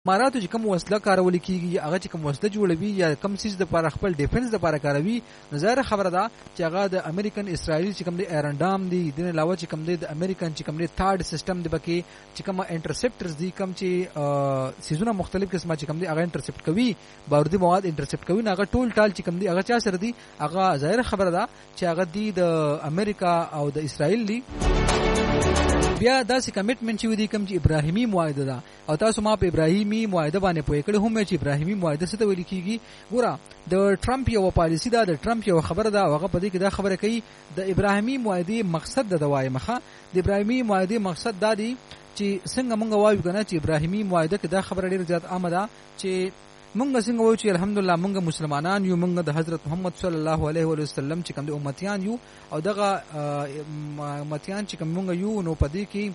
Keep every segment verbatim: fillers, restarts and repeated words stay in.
اماراتو چې کوم وسله کارول کیږي هغه چې کوم وسله جوړوي یا کوم سیس د لپاره خپل ډیفنس لپاره کاروي نظر خبره ده چې هغه د امریکن اسرائیل چې کوم دی ایرانډام دی د علاوه چې کوم دی د امریکن چې کوم دی تھرد سیستم دی بکی چې کوم انټرسپټرز دی کوم چې سیزونه مختلف قسمه چې کوم دی هغه انټرسپټ کوي بارودي مواد انټرسپټ کوي هغه ټول ټال چې کوم دی هغه چا سره دی هغه ظاهر خبره ده چې هغه دی د امریکا او د اسرائیل دی بیا داسې کمټمنټ چې ودی کوم چې ابراهیمی معاهده ده او تاسو ما په ابراهیمی معاهده باندې پوهې کړی هم چې ابراهیمی معاهده څه ته ویل کیږي ګوره د ټرمپ یو پالیسی ده د ټرمپ یو خبره ده هغه په دې کې دا خبره کوي د ابراهیمی معاهده مقصد د دوای مخه د ابراهیمی معاهده مقصد دا دی چې څنګه مونږ وایو کنه چې ابراهیمی معاهده کې دا خبره ډیره زیات عامه ده چې مونږ څنګه وایو چې الحمدلله مونږ مسلمانان یو مونږ د حضرت محمد صلی الله علیه و وسلم چې کوم د امتیان یو او دغه امتیان چې کوم مونږ یو نو پدې کې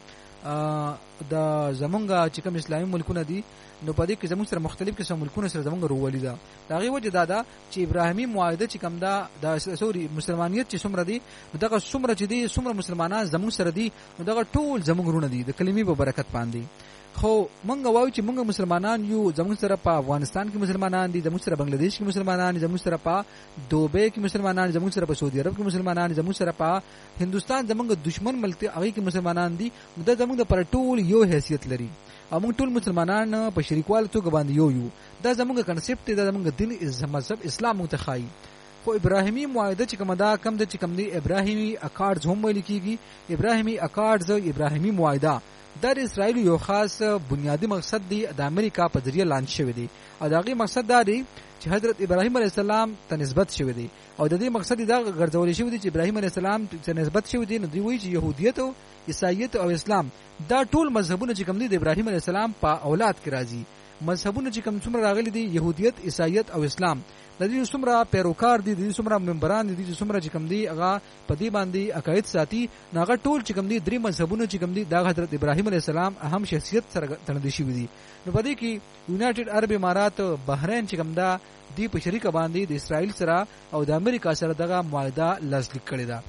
د زمونږ چې کوم اسلامي ملکونه دي نو پدې کې زموږ سره مختلف قسم ملکونه سره زمونږ روولي ده دا غي وجه دا ده چې ابراهیمی معاهده چې کوم دا د سوري مسلمانیت چې څومره دي دغه څومره چې دي څومره مسلمانان زموږ سره دي دغه ټول زموږ رونه دي د کلمې په برکت باندې خو مونږ وایو چې مونږ مسلمانان یو زموږ سره په افغانستان کې مسلمانان دي زموږ سره بنگلاديش کې مسلمانان دي زموږ سره په دوبه کې مسلمانان دي زموږ سره په سعودي عرب کې مسلمانان دي زموږ سره په هندستان زموږ دشمن ملک ته هغه کې مسلمانان دي دا زموږ د پر ټول یو حیثیت لري او موږ ټول مسلمانان په شریکوالي توګه باندې یو یو دا زموږ کنسپټ دی دا زموږ دین مذهب اسلام متخای خو ابراهیمی معاهده چې کوم دا کم د چې کوم دی ابراهیمی اکارډز هم ویل کیږي ابراهیمی اکارډز ابراهیمی معاهده د اسرائیل یو خاص بنیادی مقصد دی د امریکا په ذریعہ لانچ شوی دی او داغي مقصد دا دی چې حضرت ابراهیم علیه السلام ته نسبت شوی دی او د دې مقصد دا ګرځول شوی دی چې ابراهیم علیه السلام ته نسبت شوی دی نو دی وایي چې يهودیت او عیسایت او اسلام دا ټول مذهبونه چې کوم دي د ابراهیم علیه السلام په اولاد کې راځي مذهبونه چې کوم څومره راغلي دي يهودیت عیسایت او اسلام د دې څومره پیروکار دي د دې څومره ممبران دي د څومره چې کوم دي هغه په دې باندې عقاید ساتي هغه ټول چې کوم دي درې مذهبونه چې کوم دي د حضرت ابراهیم علیه السلام اهم شخصیت سره تړل شوی دي نو په دې کې یونایټډ عرب امارات بحرین چې کوم دا دی په شریک باندې د اسرائیل سره او د امریکا سره دغه معاهده لاسلیک کړی دا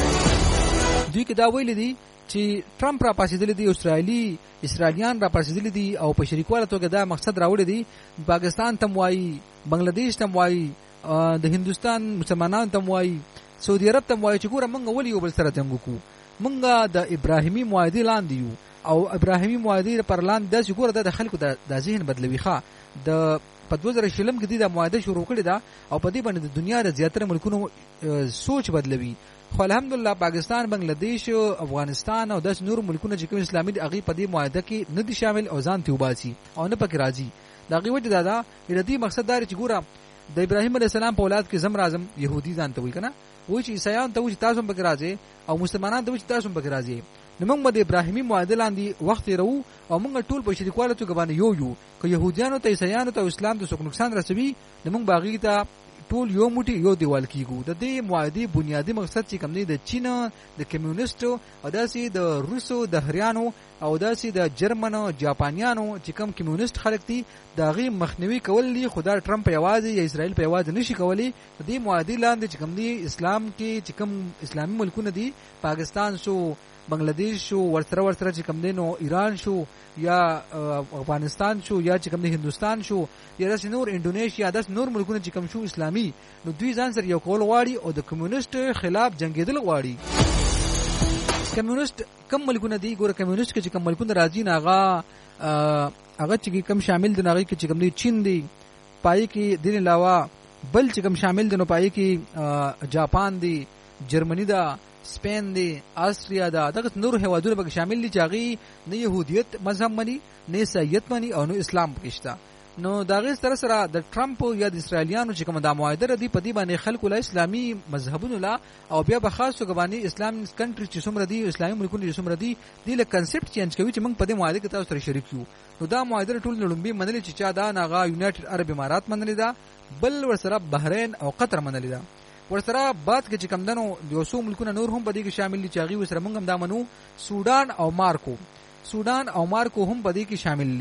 دوی کې دا ویل دي چې ټرمپ را پاسېدل دي اسرائیلی اسرائیلیان را پاسېدل دي او په شریکواله توګه دا مقصد راوړی دي پاکستان تم وایي بنگلاديش تم وایي د هندستان مسلمانان تم وایي سعودي عرب تم وایي چې ګوره مونږ ولې یو بل سره جنگ وکړو مونږ د ابراهیمی معاهده لاندې یو او ابراهیمی معاهده پر لاندې د ګوره د خلکو د ذهن بدلوي ښه د په دوه زره شلم کې د معاهده شروع کړې ده او په دې باندې د دنیا د زیاتره ملکونو سوچ بدلوي خو الحمدلله پاکستان بنگلاديش افغانستان او داس نور ملکونه چې کوم اسلامي دي هغه په دې معاهده کې نه دي شامل او ځان ته وباسي او نه پکې راځي دا غي وجه دا دا د دې مقصد دا چې ګوره د ابراهیم علیه السلام په اولاد کې زم راځم يهودي ځان ته وي کنه وای چې عیسایان ته وي تاسو پکې راځي او مسلمانان ته وي تاسو پکې راځي نو موږ د ابراهیمی معاهده لاندې وخت راو او موږ ټول په شریکواله توګه باندې یو یو که يهوديانو ته عیسایانو ته اسلام ته څوک نقصان رسوي نو موږ باغی ته ټول یو موټي یو دیوال کیګو د دې معاهده بنیادی مقصد چې کوم دی د چین د کمیونستو او داسې د روسو د هریانو او داسې د جرمنو جاپانیانو چې کوم کمیونست خلک دي دا غي مخنیوي کول دي خدای ټرمپ یوازې یا اسرائیل په یوازې نشي کولی د دې معاهده لاندې چې کوم دی اسلام کې چې کوم اسلامي ملکونه دي پاکستان شو بنگلاديش شو ورسره ورسره چې کوم دینو ایران شو یا افغانستان شو یا چې کوم دی هندستان شو یا د نور انډونیشیا د نور ملکونه چې کوم شو اسلامي نو دوی ځان سره یو کول غواړي او د کمیونست خلاف جنگیدل غواړي کمیونست کم ملکونه دی ګوره کمیونست کې چې کوم ملکونه راځي نه هغه هغه چې کوم شامل دي هغه کې چې کوم دی چین دی پای کې دین علاوه بل چې کوم شامل دي نو پای کې جاپان دی جرمنی دا سپین دی آسټریا دا دغه نور هیوادونه به شامل دي چې هغه نه يهودیت مذهب مني نه عیسایت مني او نه اسلام پکښتا نو دا غي سره سره د ټرمپ یا د اسرائیلیانو چې کوم د معاهده ردی په دې باندې خلکو له اسلامي مذهبونو لا او بیا به خاص وګبانی اسلام کنټری چې څومره دي اسلامي ملکونه چې څومره دي د کنسپټ چینج کوي چې موږ په دې معاهده کې تاسو سره شریک یو نو دا معاهده ټول لړمبي منلي چې چا دا ناغه یونایټډ عرب امارات منلي دا بل ورسره بحرین او قطر منلي دا ورسره بعد کې چې کم دنو یو څو ملکونه نور هم په دې کې شامل دي چې هغه ورسره موږ هم دا منو سودان او مارکو سودان او مارکو هم په دې کې شامل دي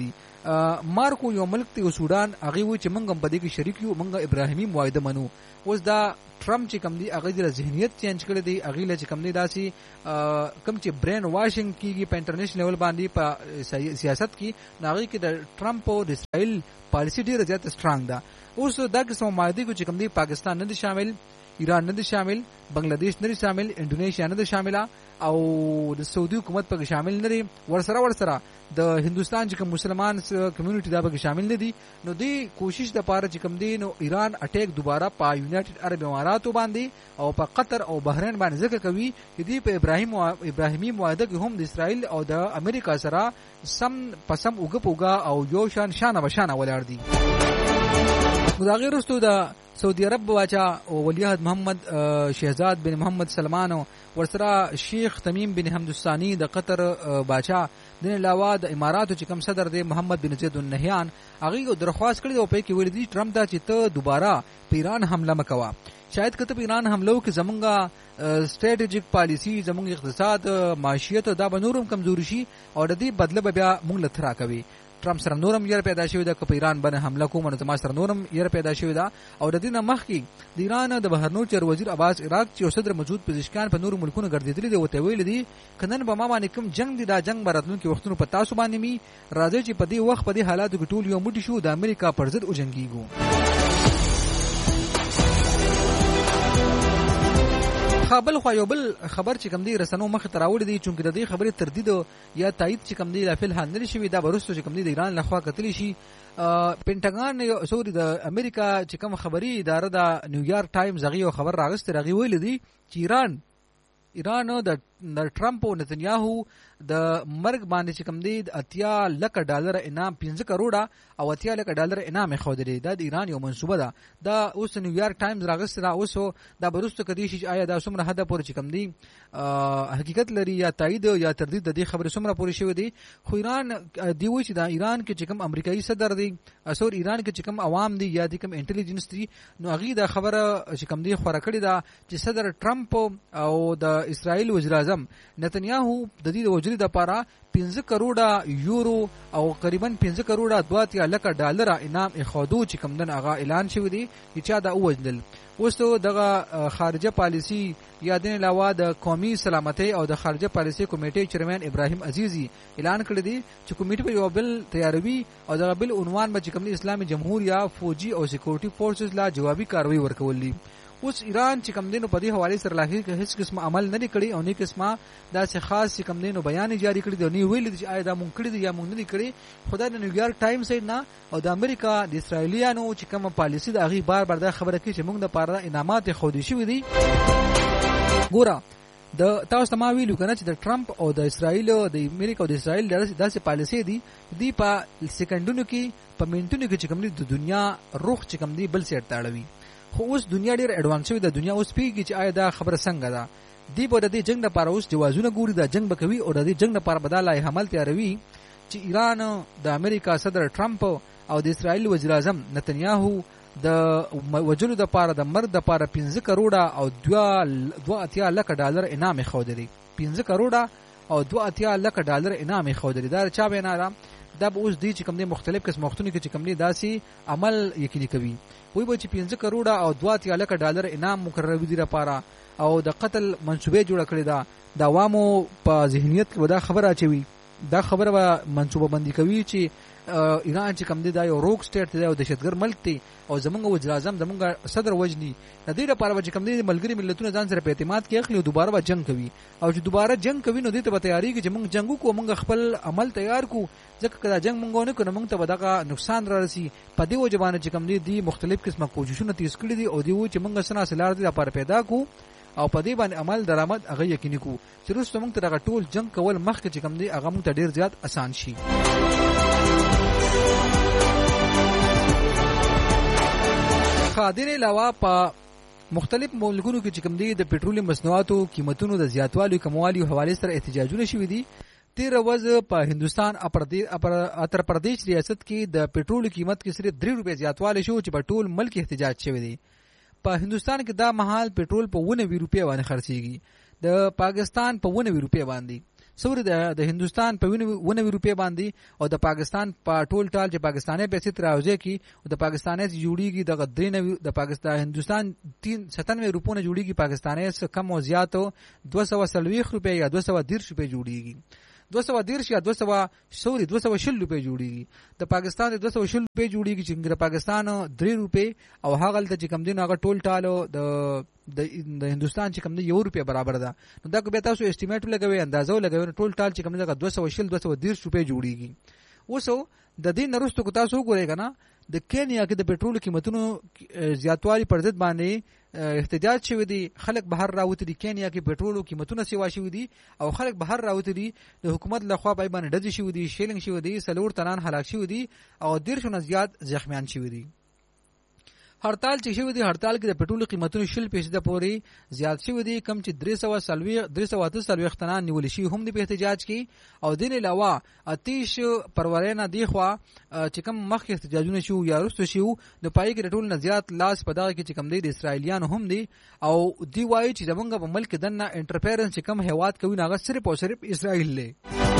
مارکو یو ملک ته سودان هغه و چې موږ هم په دې کې شریک یو، موږ ابراهیمي معاهده منو. اوس دا ټرمپ چې کم دی هغه د ذهنیت چینج کړی دی، هغه له چې کم دی داسي کم چې برین واشنګ کیږي په انټرنیشنل لیول باندې په سیاست کې، هغه کې د ټرمپ او د اسرائیل پالیسی ډیره زیات سترانګ ده. اوس دا قسم معاهده کو چې کم دی پاکستان نه دی شامل، ایران نه دی شامل، بنگلاديش نه دی شامل، انډونیشیا نه دی شامل او د سعودي حکومت پکې شامل نه دي، ورسره ورسره د هندستان چې کوم مسلمان کمیونټي دا پکې شامل نه دي. نو دی کوشش د پاره چې کوم دی نو ایران اٹیک دوباره په یونایټډ عرب اماراتو باندې او په قطر او بحرین باندې ځکه کوي چې دی په ابراهیم او ابراهیمي معاهده کې هم د اسرائیل او د امریکا سره سم پسم اوګه پوګه او یو شان شانه بشانه ولر دي. دا غیر واستو د سعودي عرب باچا ولی عهد محمد شهزاد بن محمد سلمان ورسره شیخ تمیم بن حمد الثانی د قطر باچا د علاوه د اماراتو چې کوم صدر دی محمد بن زید النهیان هغه درخواست کړی او په کې ویل دي ټرمپ دا چې ته دوباره په ایران حمله مکوا. شاید کته په ایران حمله کې زمونږه سټریټیجیک پالیسی، زمونږ اقتصاد، معیشت دا به نورم کمزوري شي او د دې بدله به بیا موږ لترا کوي. ټرمپ سره نورم یې پیدا شوی دا په ایران باندې حمله کوم نو زما سره نورم یې پیدا شوی دا. او د دې نه مخکې د ایران د بهرنیو چارو وزیر عباس عراق چې صدر موجود پزشکان په نور ملکونو ګرځېدلي دي وته ویل دي کنن به ما باندې کوم جنگ دي، دا جنگ براتلون کې وختونو په تاسو باندې می راځي چې په دې وخت په دې حالاتو کې ټول یو موټی شو د امریکا پر ضد وجنګیږو. خبل خو یو بل خبر چې کم دی رسنو مخ تراوړ دي چې د دې خبرې تردید یا تایید چې کم دی لا فل حل نه شي، دا ورسته چې کم دی د ایران لخوا کتلی شي. پینټاګان سوري د امریکا چې کوم خبري اداره د نیویارک ټایمز هغه خبر راغست راغي ویل دي چې ایران ایران د ټرمپ او نتنیاهو د مرګ باندې چې کم دی د اتیا لک ډالر انعام پنځه کروڑه او اتیا لک ډالر انعام خودري دا د ایران یو منصوبه ده. دا اوس نیویارک ټایمز راغست را اوس دا برسته کدي شي آیا دا څومره حد پورې چې کم دی حقیقت لري یا تایید یا تردید د دې خبره څومره پورې شوی دی. خو ایران دی وایي چې دا ایران کې چې کم امریکایي صدر دی اسور ایران کې چې کم عوام دي یا د کم انټيليجنس دي نو هغه دا خبره چې کم دی خورا کړی دا چې صدر ټرمپ او د اسرائیل وزیر اعظم نتنیاهو د دې وجري د پاره پنځه کروڑه یورو او تقریبا پنځه کروڑه دوه لک ډالر انعام اخادو چې کم دن هغه اعلان شوی دی چې چا دا وجدل. اوس دغه خارجه پالیسی یا د علاوه د قومي سلامتۍ او د خارجه پالیسی کمیټې چیرمن ابراهیم عزیزی اعلان کړی دی چې کمیټه په یو بل تیاروي او دغه بل عنوان به چې کوم اسلامي جمهوریت فوجي او سکیورټي فورسز لا جوابي کاروي ورکولې. اوس ایران چې کم دینو په دې حواله سره لاهي کې هیڅ قسم عمل نه کړی او نه قسمه دا څه خاص چې کم دینو بیان جاری کړی دی نو ویل چې آیا دا مونږ کړی دی یا مونږ نه کړی. خدای د نیویارک ټایمز نه او د امریکا د اسرایلیانو چې کوم پالیسی د هغه بار بار دا خبره کوي چې موږ د پاره انعامات خودي شوی دي. ګوره د تاسو ما ویلو کنه چې د ټرمپ او د اسرایل او د امریکا او د اسرایل داسې پالیسی دي دی په سکندونو کې په منټونو کې چې کوم د دنیا روخ چې کوم دی بل سیټ تاړوي. خو اوس دنیا ډیر اډوانس شوی د دنیا اوس پیږي چې آیا دا خبره څنګه ده دی په دې جنگ لپاره اوس جوازونه ګوري دا جنگ بکوي او د دې جنگ لپاره بدلای حمل تیاروي چې ایران د امریکا صدر ټرمپ او د اسرایل وزیر اعظم نتنیاهو د وجلو د پاره د مرد د پاره پنځه کروڑه او دوه اتیا لک ډالر انعام خودري پنځه کروڑه او دوه اتیا لک ډالر انعام خودري دا چا به نه دا به اوس دی چې کوم دي مختلف قسم وختونه کې چې کوم دي داسي عمل یقیني کوي وای به چې پنځه کروڑه او دوه اتیا لک ډالر انعام مقرر وي لپاره او د قتل منسوبه جوړ کړی دا د عوامو په ذهنیت کې ودا خبره اچوي دا خبره به منسوبه بندي کوي چې ایران چې کوم دی دا یو روک سټیټ دی او دهشتګر ملک دی او زمونږ وزیر اعظم زمونږ صدر وجني د دې لپاره چې کوم دی ملګری ملتونه ځان سره په اعتماد کې اخلي او دوباره به جنگ کوي او چې دوباره جنگ کوي نو دې ته به تیاری کې چې موږ جنگو کو موږ خپل عمل تیار کو ځکه کله جنگ موږ نه کوو موږ ته به دغه نقصان را رسي په دې وجبانه چې کوم دی دی مختلف قسمه کوششونه تیز کړي دي او دی و چې موږ سنا سلار دي لپاره پیدا کو او په دې باندې عمل درآمد هغه یقیني کو چې روسته موږ ته دغه ټول جنگ کول مخکې چې کوم دی هغه موږ ته ډیر زیات آسان شي. خادر علاوه په مختلف ملکونو کې چې کوم دي د پټرول مصنوعاتو قیمتونو د زیاتوالي کموالي حواله سره احتجاجونه شوي دي. تیر ورځ په هندستان اتر پردیش ریاست کې د پټرول قیمت کې صرف درې روپے زیاتوالی شو چې په ټول ملک احتجاج شوی دی. په هندستان کې دا مهال پټرول په نوي روپے باندې خرڅيږي د پاکستان په نوي روپے باندې سوري د هندستان په ونوي روپۍ باندې او د پاکستان په ټول ټال چې پاکستاني پیسې تراوځي کی او د پاکستاني جوړیږي د درې د پاکستان هندستان تین ستانوي روپونه جوړیږي پاکستاني څخه کم او زیات دوه سوه سلويخ روپۍ یا دوه سوه دیرش روپۍ جوړیږي دوه سوه دیرش یا دوه سوه سوري دوه سوه شل روپۍ جوړیږي د پاکستان د دوه سوه شل روپۍ جوړیږي چې د پاکستان درې روپۍ او هغه د چې کم دین هغه ټول ټالو د د هندستان چې کم دی یو روپۍ برابر ده نو دا به تاسو استیمیټ لګوي اندازو لګوي ټول ټال چې کم دی دوه سوه شل دوه سوه دیرش روپۍ جوړیږي اوسو د دې نرستو کو تاسو ګورئ کنه د کینیا کې د پېټرول قیمتونو زیاتوالي پر ضد باندې احتجاج شوی دی خلک بهر راوتی دي کینیا کې پېټرول قیمتونه سیوا شوی دي او خلک بهر راوتی دي د حکومت لخوا پای باندې ډز شوی دي شیلنګ شوی دي سلور تنان هلاک شوی دي او دیرشونه زیات زخمیان شوی دي هړتال چې شوی دی هړتال کې د پټرول قیمتونو شل فیصد پورې زیات شوی دی کم چې درې سوه سلوي درې سوه اته سلوي ختنان نیول شي هم د په احتجاج کې او دین علاوه اتیش پرورینه دی خو چې کم مخ احتجاجونه شو یا رستو شو د پای کې ټول نه زیات لاس پدغه کې چې کم دی د اسرایلیان هم دی او دی وایي چې زمونږ په ملک دنه انټرفیرنس چې کم هواد کوي ناغه صرف او صرف اسرائیل له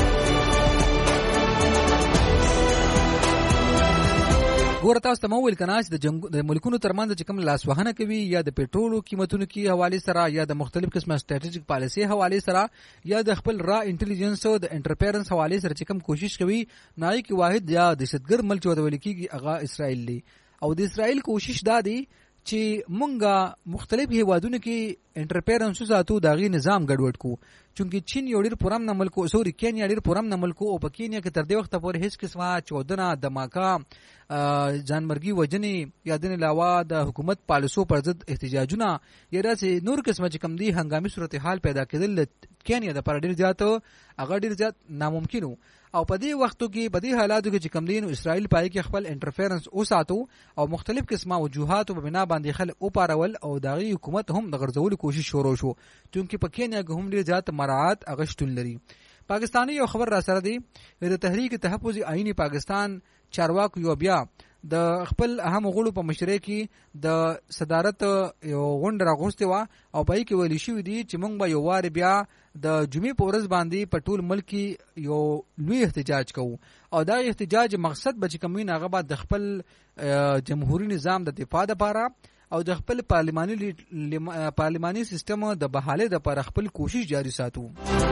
ګور تاسو ته مو ویل کنه چې د جنگ د ملکونو ترمنځ چې کوم لاس وهنه کوي یا د پېټرولو قیمتونو کې حواله سره یا د مختلف قسمه سټریټیجیک پالیسي حواله سره یا د خپل را انټيليجنس او د انټرفیرنس حواله سره چې کوم کوشش کوي نای کی واحد یا دهشتګر ملک چوت ویل کیږي هغه اسرائیل دی او د اسرائیل کوشش دا دی چې مونږه مختلف هیوادونو کې انټرفیرنس ساتو داغي نظام ګډوډ کو چونکی چین یو ډیر پرم نه ملک او سوري کینیا ډیر پرم نه ملک او په کینیا کې تر دې وخت پورې هیڅ قسمه چودنه دماکا ځانمرګي وجنې یادن علاوه د حکومت پالیسو پر ضد احتجاجونه یا داسې نور قسمه چې کم دي هنګامي صورتحال پیدا کېدل کینیا د پر ډیر زیات هغه ډیر زیات ناممکن او په دې وختو کې په دې حالاتو کې چې کم دین اسرائیل پای کې خپل انټرفیرنس او ساتو او مختلف قسمه وجوهات په بنا باندې خلک او پارول او داغي حکومت هم د غرضولو کوشش شروع شو چونکی په کینیا کې هم ډیر زیات مراعات اغشتون لري پاکستاني یو خبر را سره دی د تحریک تحفظ آئینی پاکستان چارواکو یو بیا د خپل اهم غړو په مشرۍ کې د صدارت یو غونډه راغوستې و او پای کې ویل شوی دی چې موږ به یو وار بیا د جمعې په ورځ باندې په ټول ملک یو لوی احتجاج کوو او دا احتجاج مقصد به چې کومین هغه به د خپل جمهوریت نظام د دفاع لپاره او د خپل پارلماني پارلماني سیستم د بحاله لپاره خپل کوشش جاری ساتو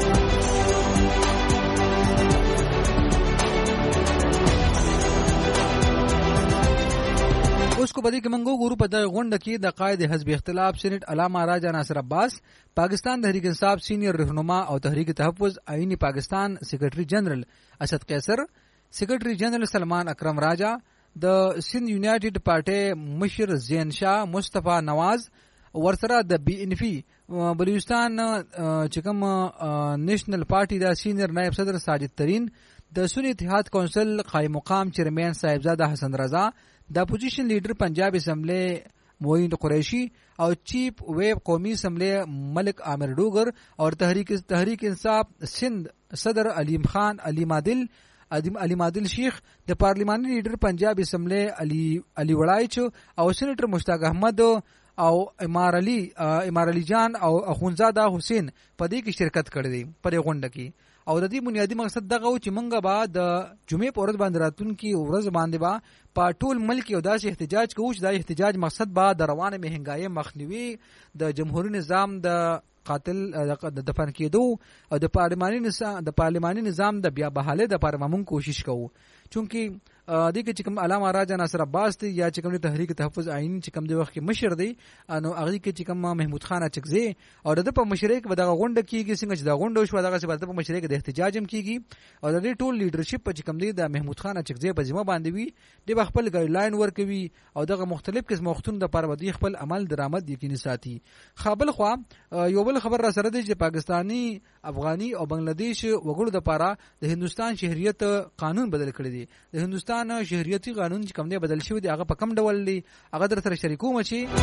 اوس کو بدی کې منګو ګورو په دغه غونډه کې د قائد حزب اختلاف سینټ علامه راجا ناصر عباس پاکستان تحریک انصاف سینئر رهنما او تحریک تحفظ آئینی پاکستان سیکریټری جنرال اسد قیصر سیکریټری جنرال سلمان اکرم راجا د سند یونایټډ پارټي مشر زین شاه مصطفی نواز ورسره د بی ان پی بلوچستان چې کوم نېشنل پارټي د سینئر نائب صدر ساجد ترین د سنی اتحاد کونسل قائم مقام چیرمن صاحبزاده حسن رضا د اپوزیشن لیډر پنجاب اسمبلی موین قریشی او چیف ویب قومی اسمبلی ملک عامر ډوگر او تحریک تحریک انصاف سند صدر علیم خان علی مادل علی مادل شیخ د پارلیماني لیډر پنجاب اسمبلی علی علی وړایچ او سېنیټر مشتاق احمد او امار علی امار علی جان او اخونزاده حسین په دې کې شرکت کړی دی په غونډه کې او د دې بنیادی مقصد دغه و چې مونږه به د جمعې په ورځ باندې راتونکي ورځ باندې به په ټول ملک یو داسې احتجاج کوو چې دا احتجاج مقصد به د روانه مهنګای مخنیوي د جمهوریت نظام د قاتل د دفن کېدو او د پارلماني نظام د پارلماني نظام د بیا بحاله د لپاره موږ کوشش کوو چونکی د کې چې کوم علامه راجا ناصر عباس دی یا چې کوم تحریک تحفظ آئین چې کوم د وخت کې مشر دی نو هغه کې چې کوم محمود خان اچکزی او د په مشرۍ کې دغه غونډه کیږي څنګه چې دا غونډه شو دغه څه په مشرۍ کې د احتجاج هم کیږي او د ټول لیډرشپ په چې کوم دی د محمود خان اچکزی په ذمہ باندې وي د خپل ګایډلاین ورکوي او دغه مختلف قسم وختونو د پرودي خپل عمل درآمد یقیني ساتي خپل خو یو بل خبر را سره دی چې پاکستانی افغانی او بنگلاديش وګړو د لپاره د هندستان شهریت قانون بدل کړی دی د هندستان شهریتي قانون چې کوم دی بدل شوی دی هغه په کم ډول دی هغه در سره شریکوم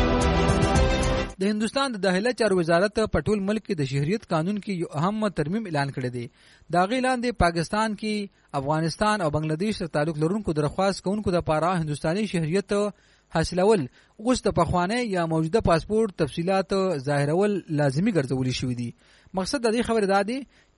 چې د هندستان د داخله چارو وزارت په ټول ملک کې د شهریت قانون کې یو اهم ترمیم اعلان کړی دی دا غي اعلان دی پاکستان کې افغانستان او بنگلاديش سره تعلق لرونکو درخواست کوونکو د لپاره هندستاني شهریت حاصلول اوس د پخوانه یا موجوده پاسپورت تفصيلات ظاهرول لازمی ګرځولي شوی دي مقصد د دې خبره دا دی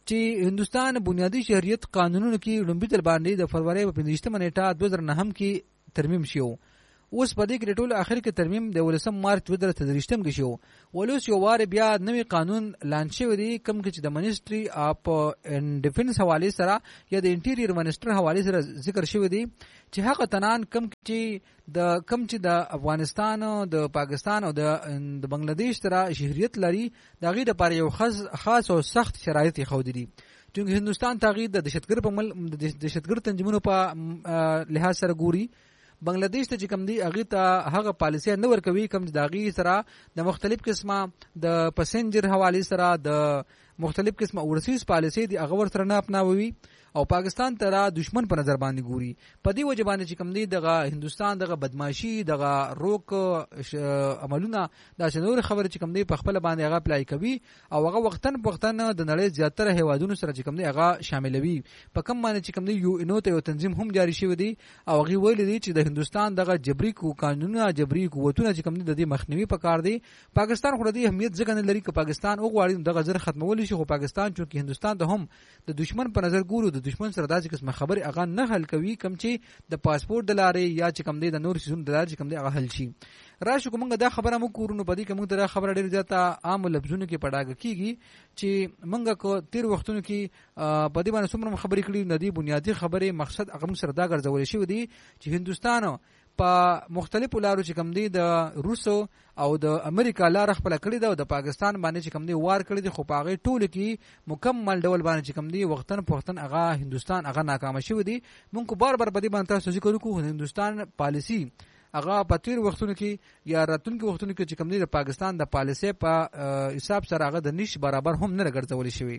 چې هندستان بنیادی شهریت قانونونو کې لومبي تل باندې د فروری په پنځمه نیټه دوه زره نهم کې ترمیم شو. اوس په دې کې ټول اخر کې ترمیم د ولسم مارچ دوه زره تدریشتم کې شو. ولوس یو واره بیا نوې قانون لانچ شوی دی کوم کې چې د منیسټري اف ډیفنس حواله سره یا د انټیریر منیسټر حواله سره ذکر شوی دی چې هغه تنان کم چې د کم چې د افغانستان د پاکستان او د بنگلاديش سره شهریت لري دا غي د پر یو خاص او سخت شرایط خو دي چې هندستان تغید د دهشتګر په مل د دهشتګر تنظیمونو په لحاظ سره ګوري. بنگلاديش ته چې کوم دی هغه ته هغه پالیسي نه ورکوي کوم د هغه سره د مختلف قسمه د پسنجر حواله سره د مختلف قسمه اورسیز پالیسي دی هغه ور سره نه اپناوي او پاکستان ته را دشمن په نظر باندې ګوري. په دې وجه باندې چې کوم دی دغه هندستان دغه بدمعشي دغه روک عملونه دا شنور خبره چې کوم دی په خپل باندې هغه پلای کوي او هغه وختن په وختن د نړۍ زیاتره هیوادونو سره چې کوم دی هغه شاملوي. په کوم باندې چې کوم دی یو انو ته یو تنظیم هم جاری شوی دی او هغه ویل دي چې د هندستان دغه جبري کو قانونونه جبري قوتونه چې کوم دی د دې مخنیوي پکار دی. پاکستان خو د اهمیت ځکه نه لري چې پاکستان او غواړي دغه زر ختمول شي خو پاکستان چې هندستان ته هم د دشمن په نظر ګورو دشمن سره داسې قسمه خبره هغه نه حل کوي کم چې د پاسپورت د لارې یا چې کم دی د نور سيزون د لارې چې کم دی هغه حل شي. راشه کومه دا خبره مو کورونو پدې کومه دا خبره ډیره زیاته عام لفظونو کې پډاګه کیږي چې منګه کو تیر وختونو کې پدې باندې څومره خبرې کړې ندي بنیادی خبره مقصد هغه سره دا ګرځول شي ودي چې هندستان په مختلفو لارو چې کوم دی د روسو او د امریکا لار خپل کړی دا او د پاکستان باندې چې کوم دی وار کړی دی خو پاغه ټول کې مکمل ډول باندې چې کوم دی وختن په وختن هغه هندستان هغه ناکام شوی دی. مونږ کو بار بار په دې باندې تاسو ذکر وکړو هندستان پالیسی هغه په تیر وختونو کې یا راتلونکو وختونو کې چې کوم دی د پاکستان د پالیسی په حساب سره هغه د نش برابر هم نه ګرځول شوی.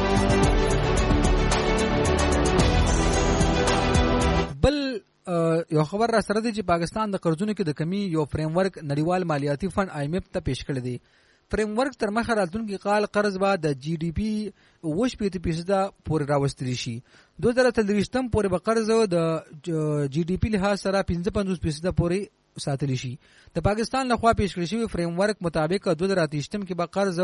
بل یو خبر را سره دی چې پاکستان د قرضونو کې د کمی یو فریم ورک نړیوال مالیاتي فند آی ایم ایف ته پیش کړی دی. فریم ورک تر مخه راتلونکي کال قرض به د جی ډي پی اوه شپېته فیصده پورې راوستلی شي. دوه زره څلوېښتم پورې به قرض د جی ډي پی لحاظ سره پنځه پنځوس فیصده پورې ساتلی شي. د پاکستان لخوا پیش کړی شوی فریم ورک مطابق دوه زره اتهشتم کې به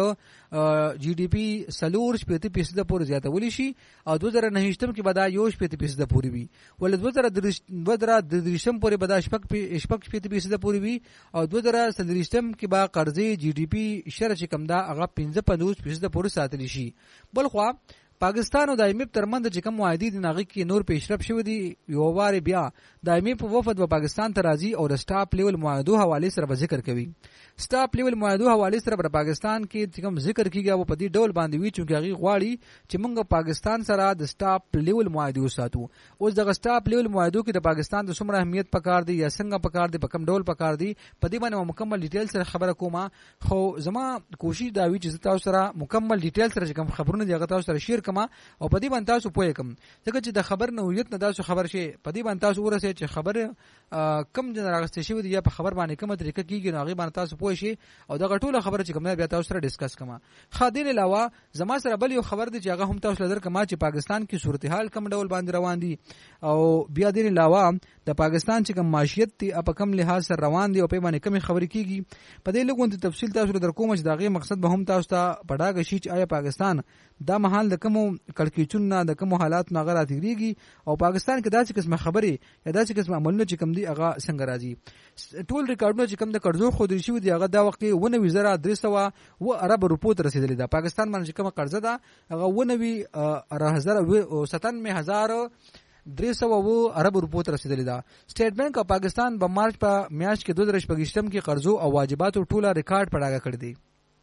قرض جی ډي پی سلور شپېته فیصده پورې زیاتولی شي او دوه زره نهشتم کې به دا یو شپېته فیصده پورې وي. ول دوه زره درېشتم پورې به دا شپږ شپېته فیصده پورې وي او دوه زره څلوېښتم کې به قرض جی ډي پی شرح چې کم دا هغه پنځه پنځوس فیصده پورې ساتلی شي. بل خو پاکستان او د ایم ایف ترمنځ چې کوم معاهدې دي ناغي کې نور پیشرفت شوی دی. یو واره بیا د ایم ایف وفد و پاکستان ته راځي او د سټاپ لیول معاهدو حواله سره به ذکر کوي. سټاپ لیول معاهدو حواله سره په پاکستان کې چې کوم ذکر کیږي او په دې ډول باندې وی چې هغه غواړي چې موږ پاکستان سره د سټاپ لیول معاهدو ساتو. اوس د سټاپ لیول معاهدو کې د پاکستان د څومره اهمیت پکار دی یا څنګه پکار دی په کوم ډول پکار دی په دې باندې مکمل ډیټیل سره خبره کومه. خو زما کوشش دا وی چې تاسو سره مکمل ډیټیل سره کوم خبرونه دی هغه تاسو سره شیر کما او په دې باندې تاسو پوهه کوم ځکه چې د خبر نوعیت نه تاسو خبر شي په دې باندې تاسو ورسې چې خبر کم جن راغستې شي دی یا په خبر باندې کومه طریقه کیږي نو هغه باندې تاسو پوه شي او دا غټوله خبره چې کومه بیا تاسو سره ډیسکس کما. خادین علاوه زما سره بل یو خبر دی چې هغه هم تاسو لدر کما چې پاکستان کې صورتحال کم ډول باندې روان دي او بیا دین علاوه د پاکستان چې کوم معیشت دی په کم لحاظ سره روان دي او په باندې کمی خبرې کیږي. په دې لګون ته تفصیل تاسو در کوم چې داغه مقصد به هم تاسو ته پډاګ شي چې آیا پاکستان دا محل د کوم کړکېچون نه د کوم حالات نه غره تیریږي او پاکستان کې داسې قسمه خبرې یا داسې قسمه عملونه چې کوم دی هغه څنګه راځي. ټول ریکارډونه چې کوم د قرضو خو درې شوی دی هغه دا وخت ونه وزره درې سوه و ارب روپو ته رسیدلی ده. پاکستان باندې کوم قرضه ده هغه ونه هزار ستانوي هزار درې سوه و ارب روپو ته رسیدلی ده. سټیټ بانک اف پاکستان په مارچ په میاشت کې دوه زره شپږم کې قرضو او واجباتو ټوله ریکارډ پړاګه کړی دی.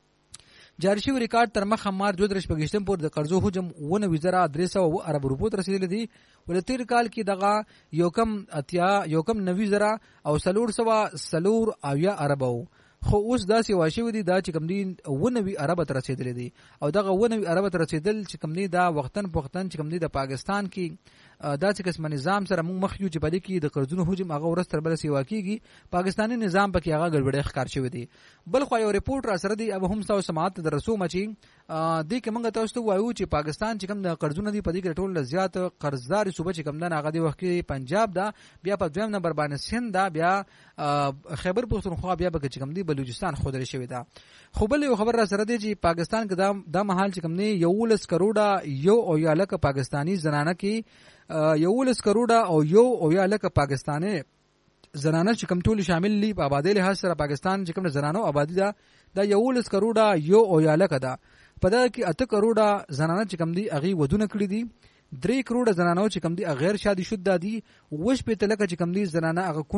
جاری شوی ریکارډ تر مخه مارچ دوه زره شپږم پورې د قرضو حجم ونه وزره درې سوه و ارب روپو ته رسیدلی دی. ول تیر کال کې دغه یو کم اتیا یو کم نوي زره او سلور سوه سلور او یا ارب وو. خو اوس داسې واښوي دي دا چې کوم دي ونوي عربه ته رسیدلې دي او دغه ونوي عربه ته رسیدل چې کوم دي دا وختن په وختن چې کوم دي د پاکستان کې دا چې قسم نظام سره موږ مخ یو چې په دې کې د قرضونو حجم هغه ورځ تر بل سیوا کیږي پاکستاني نظام پکې هغه ګډوډي ښکار شوی دی. بل خو یو ریپورت را سره دی अब هم تاسو سماعت در رسوم چې دې کې موږ تاسو ته وایو چې پاکستان چې کوم د قرضونه دی په دې کې ټول زیات قرضدار صوبه چې کوم د هغه دی وخت کې پنجاب دا بیا په دویم نمبر باندې سند دا بیا خیبر پختونخوا بیا به چې کوم دی بلوچستان خو درې شوی دا. خو بل یو خبر را سره دی چې پاکستان کې دا د محل چې کوم نه یو لس کروڑه یو او یا لک پاکستانی زنانه کې یو لس کروڑه او یو او یا لک پاکستانی زنانه چې کوم ټول شامل لی په آبادی له سره پاکستان چې کوم زنانو آبادی دا د یو لس کروڑه یو او یا لک دا په دا کې اته کروڑه زنانه چې کوم دی اغي ودونه کړی دي درې کروڑه زنانو چې کوم دی غیر شادي شوده دي وش په تلکه چې کوم دی زنانه هغه